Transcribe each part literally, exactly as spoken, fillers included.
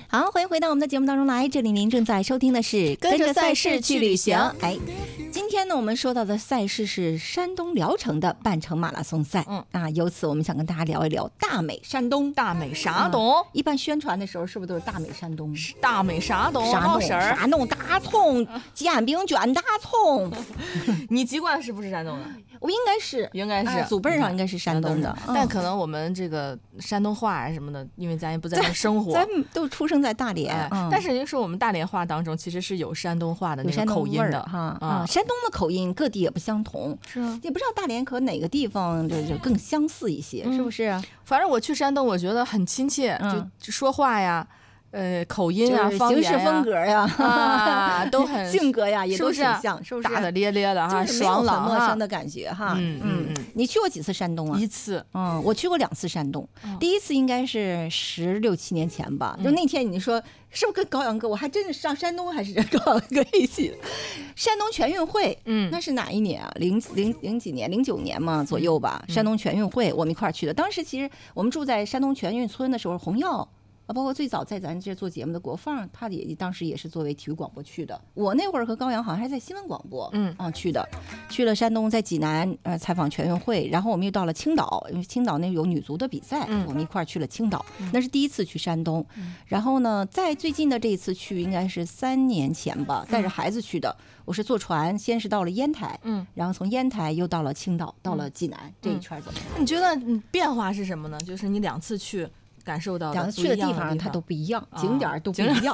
好，欢迎回到我们的节目当中来，这里您正在收听的是跟着赛事去旅行。 哎，今天呢，我们说到的赛事是山东聊城的半程马拉松赛。嗯啊，由此我们想跟大家聊一聊大美山东。 大美啥东、嗯？ 一般宣传的时候是不是都是大美山东？ 大美啥东？ 山东山东大葱，煎饼卷大葱。 你籍贯是不是山东的？ 我应该是， 应该是、 啊、祖辈上应该是山东的， 嗯、但可能我们这个山东话啊什么的，因为咱也不在那生活， 咱们都出生在大连。 哎嗯、但是您说我们大连话当中其实是有山东话的那个口音的哈啊，山东的口音各地也不相同， 是啊， 也不知道大连和哪个地方就就更相似一些，嗯、是不是？ 反正我去山东，我觉得很亲切，嗯、就说话呀。呃，口音啊， 方言、行事风格呀， 啊，都很性格呀，也都挺像， 是不是？大大咧咧的哈，爽朗很陌生的感觉哈。 嗯嗯嗯。 你去过几次山东啊？ 一次。 嗯，我去过两次山东。第一次应该是十六七年前吧，就那天你说是不是跟高阳哥？我还真是上山东还是跟高阳哥一起。山东全运会，嗯，那是哪一年啊？零零零几年？零九年嘛左右吧。山东全运会我们一块儿去的。当时其实我们住在山东全运村的时候，红药。啊，包括最早在咱这做节目的国放，他也当时也是作为体育广播去的。我那会儿和高阳好像还在新闻广播，嗯啊去的，去了山东，在济南呃采访全运会，然后我们又到了青岛，因为青岛那有女足的比赛，嗯、我们一块儿去了青岛，嗯、那是第一次去山东。嗯、然后呢，在最近的这一次去，应该是三年前吧，带着孩子去的。我是坐船，先是到了烟台，嗯，然后从烟台又到了青岛，到了济南，嗯、这一圈走。 你觉得变化是什么呢？就是你两次去。感受到两次去的地方它都不一样， 啊、 景点都不一样，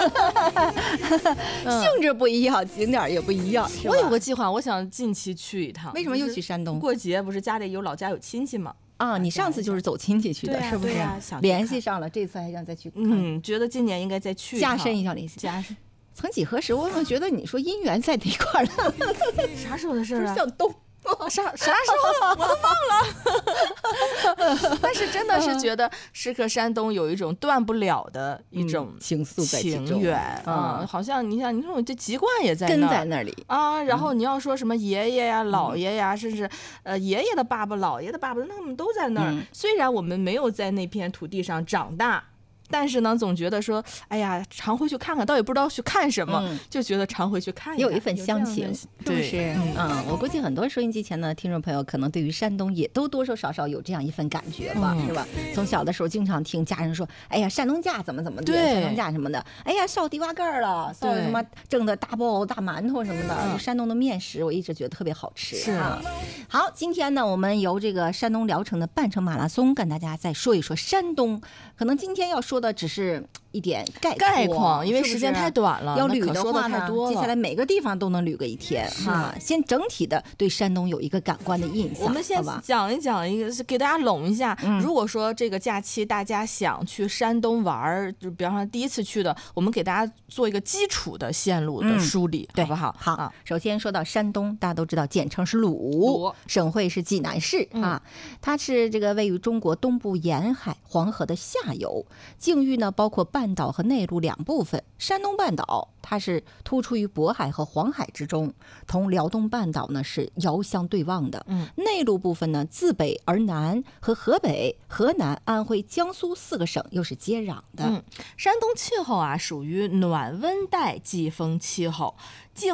性质不一样，景点也不一样。 我有个计划，我想近期去一趟。 为什么又去山东？ 过节不是家里有老家有亲戚吗？ 啊，你上次就是走亲戚去的， 啊、 是不是？ 啊、 联系上了，这次还想再去看。 嗯，觉得今年应该再去加深一下联系。 加深。 曾几何时，我怎么觉得你说姻缘在哪块了？ 啥时候的事啊？ 向东。 啥啥时候我都忘了，但是真的是觉得时刻山东有一种断不了的一种情愫在其中， 情缘啊、嗯，好像你想，你说我这籍贯也在那根在那里啊，然后你要说什么爷爷呀、姥爷呀，甚至呃爷爷的爸爸、姥爷的爸爸，那我们都在那儿。虽然我们没有在那片土地上长大。但是呢，总觉得说，哎呀，常回去看看，倒也不知道去看什么，嗯、就觉得常回去看一看， 有一份乡情，是不是？嗯，嗯我估计很多收音机前的听众朋友，可能对于山东也都多多少少有这样一份感觉吧，嗯、是吧？从小的时候经常听家人说，哎呀，山东架怎么怎么的，山东架什么的，哎呀，烧地瓜干了，烧什么蒸的大包大馒头什么的，嗯、山东的面食，我一直觉得特别好吃。 是啊。好，今天呢，我们由这个山东聊城的半程马拉松，跟大家再说一说山东。可能今天要说的只是一点概概况，因为时间太短了。 要捋的话呢， 接下来每个地方都能捋个一天哈。先整体的对山东有一个感官的印象。 我们先讲一讲一个，是给大家拢一下。 嗯、 如果说这个假期大家想去山东玩，就比方说第一次去的，我们给大家做一个基础的线路的梳理， 嗯、 好不好？ 好、啊。首先说到山东，大家都知道，简称是鲁，省会是济南市、嗯、啊。它是这个位于中国东部沿海黄河的下游。境域呢，包括半岛和内陆两部分。山东半岛它是突出于渤海和黄海之中，同辽东半岛呢是遥相对望的。嗯，内陆部分呢，自北而南和河北、河南、安徽、江苏四个省又是接壤的。 嗯，山东气候啊，属于暖温带季风气候。